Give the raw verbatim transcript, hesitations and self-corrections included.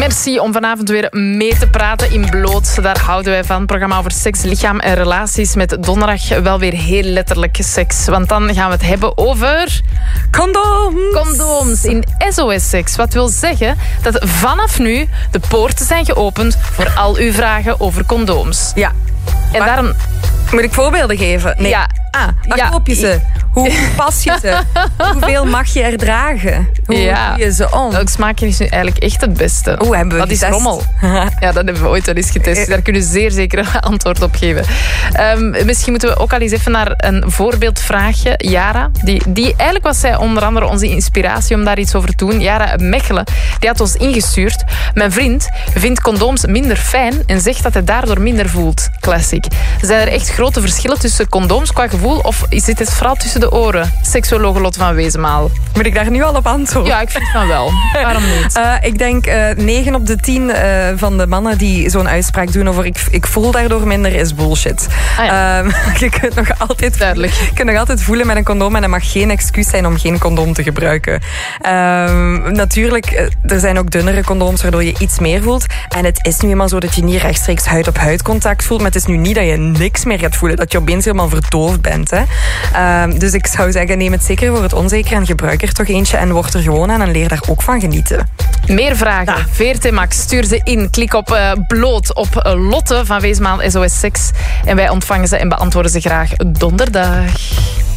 Merci om vanavond weer mee te praten in Bloot. Daar houden wij van. Programma over seks, lichaam en relaties. Met donderdag wel weer heel letterlijk seks. Want dan gaan we het hebben over... Condooms! Condooms in S O S-seks. Wat wil zeggen dat vanaf nu de poorten zijn geopend voor al uw vragen over condooms. Ja. En maar, daarom... Moet ik voorbeelden geven? Nee. Ja. Ah, waar Ja. koop je ze? Hoe pas je ze? Hoeveel mag je er dragen? Hoe Ja. doe je ze om? Welk smaakje is nu eigenlijk echt het beste? Oeh, hebben we Wat is getest? rommel? Ja, dat hebben we ooit wel eens getest. Daar kunnen we zeer zeker een antwoord op geven. Um, misschien moeten we ook al eens even naar een voorbeeldvraagje. Yara, die, die eigenlijk was zij onder andere onze inspiratie om daar iets over te doen. Yara uit Mechelen, die had ons ingestuurd. Mijn vriend vindt condooms minder fijn en zegt dat hij daardoor minder voelt. Classic. Zijn er echt grote verschillen tussen condooms qua gevoel of zit het vooral tussen de oren? Seksuologe Lot van Wezenmaal. Moet ik daar nu al op antwoorden? Ja, ik vind van wel. Waarom niet? Uh, ik denk uh, negen op de tien uh, van de mannen die zo'n uitspraak doen over ik, ik voel daardoor minder is bullshit. Ah, ja. uh, je kunt nog altijd, Duidelijk. Je kunt nog altijd voelen met een condoom en dat mag geen excuus zijn om geen condoom te gebruiken. Uh, natuurlijk, uh, er zijn ook dunnere condooms waardoor je iets meer voelt. En het is nu eenmaal zo dat je niet rechtstreeks huid-op-huid contact voelt, maar het is nu niet dat je niks meer gaat voelen, dat je opeens helemaal verdoofd bent. Hè. Uh, dus ik zou zeggen, neem het zeker voor het onzeker en gebruik er toch eentje en word er gewoon aan en leer daar ook van genieten. Meer vragen? Ja. V R T Max, stuur ze in. Klik op uh, Bloot op uh, Lotte van Weesmaal S O S Seks. En wij ontvangen ze en beantwoorden ze graag donderdag.